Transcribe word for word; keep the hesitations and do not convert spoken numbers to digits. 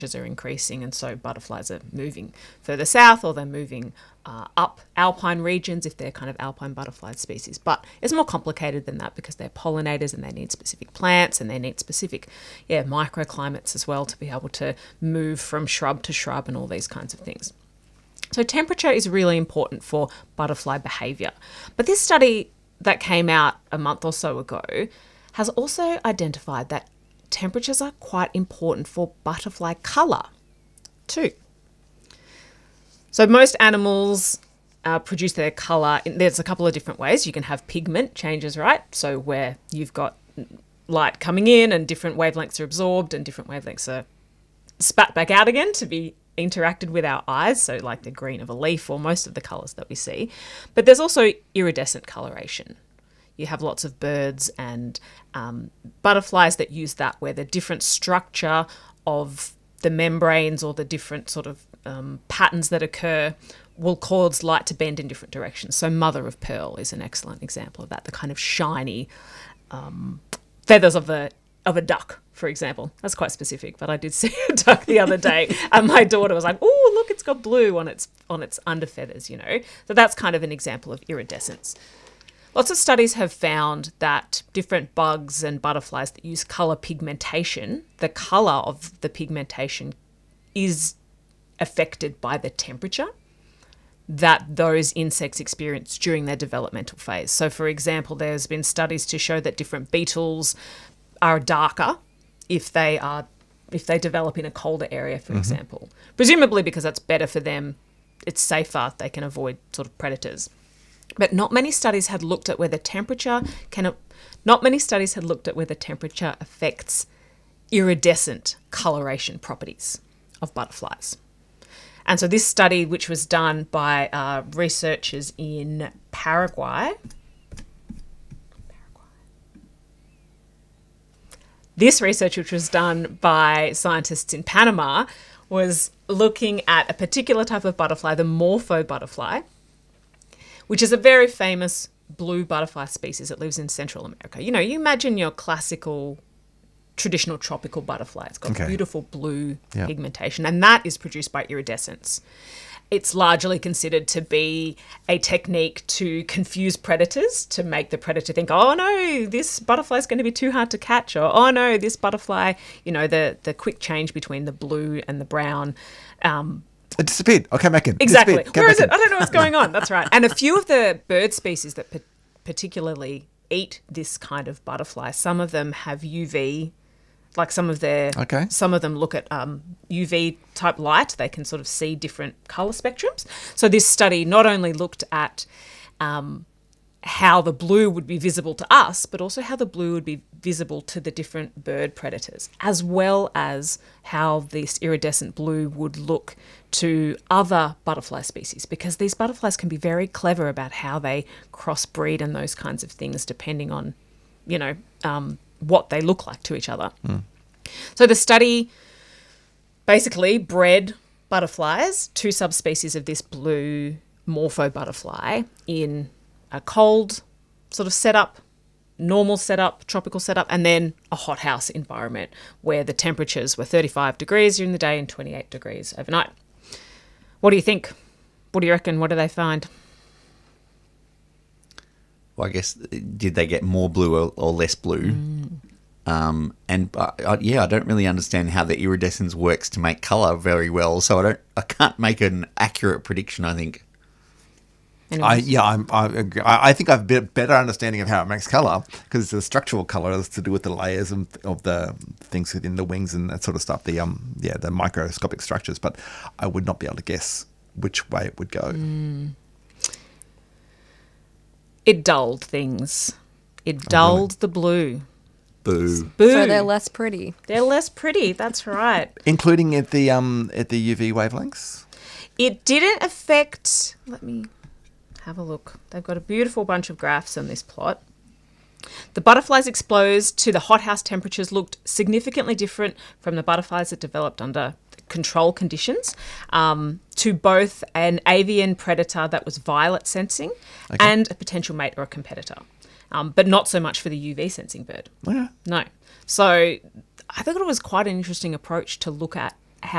are increasing, and so butterflies are moving further south, or they're moving uh, up alpine regions if they're kind of alpine butterfly species. But it's more complicated than that because they're pollinators and they need specific plants and they need specific yeah microclimates as well to be able to move from shrub to shrub and all these kinds of things. So temperature is really important for butterfly behaviour. But this study that came out a month or so ago has also identified that temperatures are quite important for butterfly colour too. So most animals uh, produce their colour. In, there's a couple of different ways. You can have pigment changes, right? So where you've got light coming in and different wavelengths are absorbed and different wavelengths are spat back out again to be interacted with our eyes. So like the green of a leaf or most of the colours that we see. But there's also iridescent coloration. You have lots of birds and um, butterflies that use that, where the different structure of the membranes or the different sort of um, patterns that occur will cause light to bend in different directions. So mother of pearl is an excellent example of that, the kind of shiny um, feathers of the of a duck, for example. That's quite specific, but I did see a duck the other day and my daughter was like, oh, look, it's got blue on its on its under feathers, you know. So that's kind of an example of iridescence. Lots of studies have found that different bugs and butterflies that use colour pigmentation, the colour of the pigmentation is affected by the temperature that those insects experience during their developmental phase. So, for example, there's been studies to show that different beetles are darker if they are if they develop in a colder area, for mm-hmm. example. Presumably because that's better for them, it's safer, they can avoid sort of predators. But not many studies had looked at whether temperature can. Not many studies had looked at whether temperature affects iridescent coloration properties of butterflies. And so this study, which was done by uh, researchers in Paraguay, this research, which was done by scientists in Panama, was looking at a particular type of butterfly, the morpho butterfly, which is a very famous blue butterfly species that lives in Central America. You know, you imagine your classical, traditional tropical butterfly. It's got okay. beautiful blue yep. pigmentation, and that is produced by iridescence. It's largely considered to be a technique to confuse predators, to make the predator think, oh no, this butterfly is going to be too hard to catch, or oh no, this butterfly, you know, the, the quick change between the blue and the brown. Um, It disappeared. I'll come back in. Exactly. Where is it? In. I don't know what's going on. That's right. And a few of the bird species that p- particularly eat this kind of butterfly, some of them have U V, like some of their, okay. some of them look at um, U V type light. They can sort of see different colour spectrums. So this study not only looked at um, how the blue would be visible to us, but also how the blue would be visible to the different bird predators, as well as how this iridescent blue would look to other butterfly species, because these butterflies can be very clever about how they crossbreed and those kinds of things depending on, you know, um, what they look like to each other. Mm. So the study basically bred butterflies, two subspecies of this blue morpho butterfly, in a cold sort of setup, normal setup, tropical setup, and then a hothouse environment where the temperatures were thirty-five degrees during the day and twenty-eight degrees overnight. What do you think? What do you reckon? What do they find? Well, I guess, did they get more blue or, or less blue? Mm. Um, and uh, uh, yeah, I don't really understand how the iridescence works to make colour very well, so I don't, I can't make an accurate prediction, I think. I, yeah, I'm, I agree. I I think I've a better understanding of how it makes colour, because the structural colour is to do with the layers of, of the things within the wings and that sort of stuff. The um, yeah, the microscopic structures. But I would not be able to guess which way it would go. Mm. It dulled things. It dulled oh, really? the blue. Boo. Boo. So they're less pretty. They're less pretty. That's right. Including at the um at the U V wavelengths. It didn't affect. Let me. Have a look. They've got a beautiful bunch of graphs on this plot. The butterflies exposed to the hothouse temperatures looked significantly different from the butterflies that developed under control conditions, um, to both an avian predator that was violet sensing okay. and a potential mate or a competitor, um, but not so much for the U V sensing bird. Oh, yeah. No. So I thought it was quite an interesting approach to look at